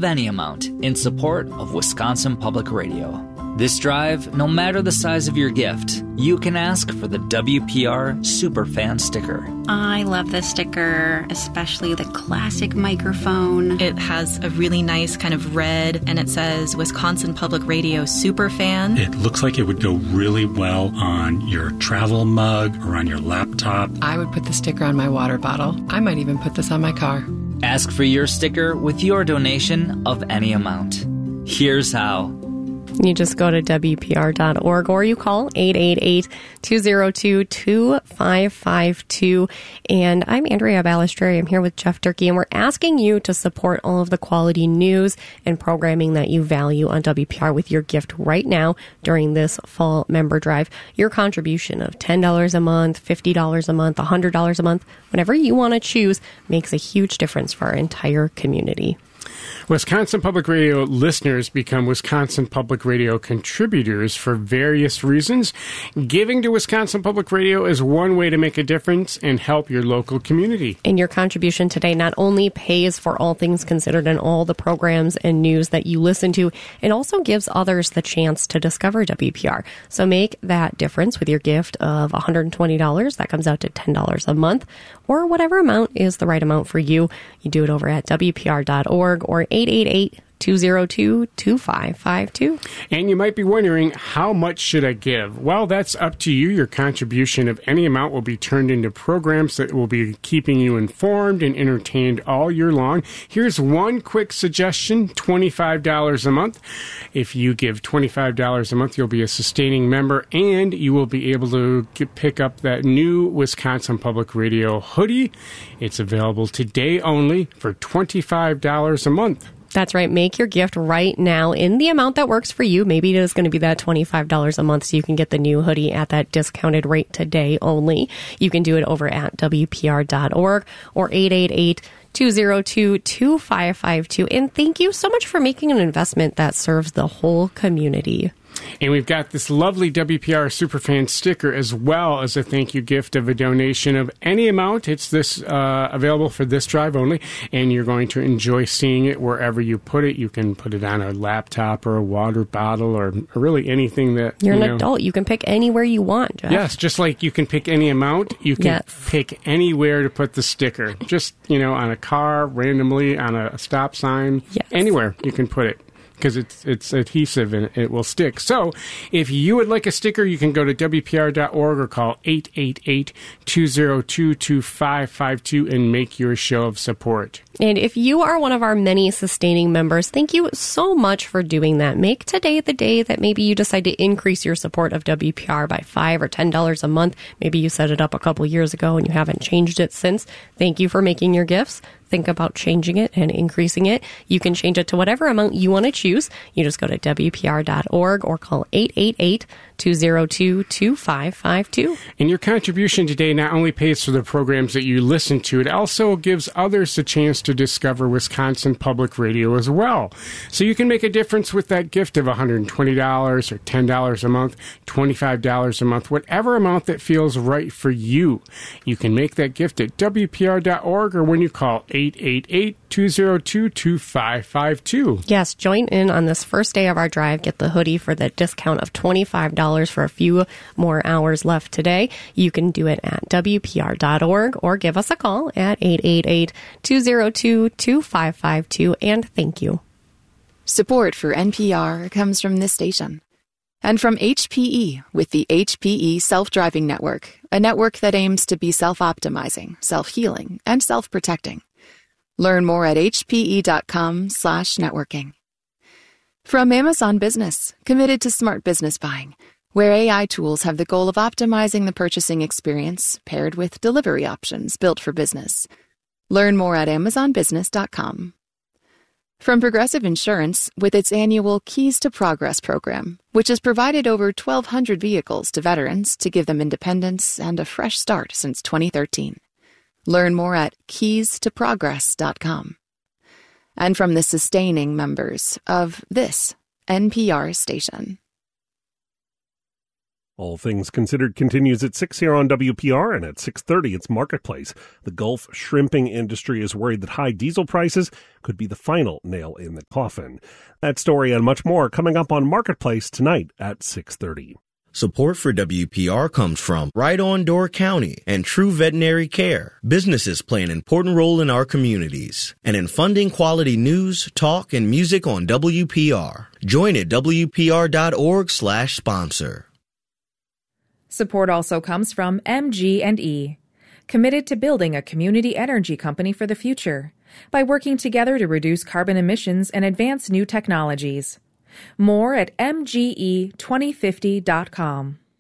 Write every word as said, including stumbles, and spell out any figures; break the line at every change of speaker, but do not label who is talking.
of any amount in support of Wisconsin Public Radio. This drive, no matter the size of your gift, you can ask for the W P R Superfan sticker.
I love this sticker, especially the classic microphone.
It has a really nice kind of red, and it says Wisconsin Public Radio Superfan.
It looks like it would go really well on your travel mug or on your laptop.
I would put the sticker on my water bottle. I might even put this on my car.
Ask for your sticker with your donation of any amount. Here's how.
You just go to W P R dot org or you call eight eight eight, two zero two, two five five two. And I'm Andrea Balistreri. I'm here with Jeff Durkee, and we're asking you to support all of the quality news and programming that you value on W P R with your gift right now during this fall member drive. Your contribution of ten dollars a month, fifty dollars a month, one hundred dollars a month, whatever you want to choose, makes a huge difference for our entire community.
Wisconsin Public Radio listeners become Wisconsin Public Radio contributors for various reasons. Giving to Wisconsin Public Radio is one way to make a difference and help your local community.
And your contribution today not only pays for All Things Considered and all the programs and news that you listen to, it also gives others the chance to discover W P R. So make that difference with your gift of one hundred twenty dollars. That comes out to ten dollars a month, or whatever amount is the right amount for you. You do it over at W P R dot org or eight eight eight, two zero two, two five five two.
And you might be wondering, how much should I give? Well, that's up to you. Your contribution of any amount will be turned into programs that will be keeping you informed and entertained all year long. Here's one quick suggestion, twenty-five dollars a month. If you give twenty-five dollars a month, you'll be a sustaining member, and you will be able to get, pick up that new Wisconsin Public Radio hoodie. It's available today only for twenty-five dollars a month.
That's right. Make your gift right now in the amount that works for you. Maybe it is going to be that twenty-five dollars a month, so you can get the new hoodie at that discounted rate today only. You can do it over at W P R dot org or eight eight eight, two zero two, two five five two. And thank you so much for making an investment that serves the whole community.
And we've got this lovely W P R Superfan sticker as well as a thank you gift of a donation of any amount. It's this uh, available for this drive only, and you're going to enjoy seeing it wherever you put it. You can put it on a laptop or a water bottle or, or really anything that...
You're
you
an
know,
adult. You can pick anywhere you want, Jeff.
Yes, just like you can pick any amount, you can
yes.
pick anywhere to put the sticker. Just, you know, on a car, randomly, on a stop sign,
yes.
anywhere you can put it, because it's it's adhesive and it will stick. So if you would like a sticker, you can go to W P R dot org or call eight eight eight, two zero two, two five five two and make your show of support.
And if you are one of our many sustaining members, thank you so much for doing that. Make today the day that maybe you decide to increase your support of W P R by five or ten dollars a month. Maybe you set it up a couple years ago and you haven't changed it since. Thank you for making your gifts. Think about changing it and increasing it. You can change it to whatever amount you want to choose. You just go to W P R dot org or call eight eight eight, two zero two, two five five two.
And your contribution today not only pays for the programs that you listen to, it also gives others the chance to discover Wisconsin Public Radio as well. So you can make a difference with that gift of one hundred twenty dollars or ten dollars a month, twenty-five dollars a month, whatever amount that feels right for you. You can make that gift at W P R dot org or when you call eight eight eight, two zero two, two five five two.
Yes, join in on this first day of our drive. Get the hoodie for the discount of twenty-five dollars for a few more hours left today. You can do it at W P R dot org or give us a call at eight eight eight, two zero two, two five five two. And thank you.
Support for N P R comes from this station and from H P E with the H P E Self-Driving Network, a network that aims to be self-optimizing, self-healing, and self-protecting. Learn more at H P E dot com slash networking. From Amazon Business, committed to smart business buying, where A I tools have the goal of optimizing the purchasing experience paired with delivery options built for business. Learn more at Amazon Business dot com. From Progressive Insurance with its annual Keys to Progress program, which has provided over twelve hundred vehicles to veterans to give them independence and a fresh start since twenty thirteen. Learn more at keys to progress dot com. And from the sustaining members of this N P R station.
All Things Considered continues at six here on W P R, and at six thirty it's Marketplace. The Gulf shrimping industry is worried that high diesel prices could be the final nail in the coffin. That story and much more coming up on Marketplace tonight at six thirty.
Support for W P R comes from Right On Door County and True Veterinary Care. Businesses play an important role in our communities and in funding quality news, talk, and music on W P R. Join at W P R dot org slash sponsor.
Support also comes from M G and E, committed to building a community energy company for the future by working together to reduce carbon emissions and advance new technologies. More at M G E twenty fifty dot com.